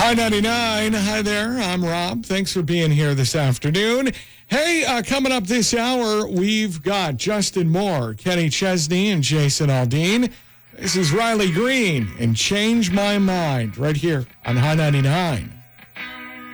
High 99. Hi there. I'm Rob. Thanks for being here this afternoon. Hey, coming up this hour, we've got Justin Moore, Kenny Chesney, and Jason Aldean. This is Riley Green and Change My Mind right here on High 99.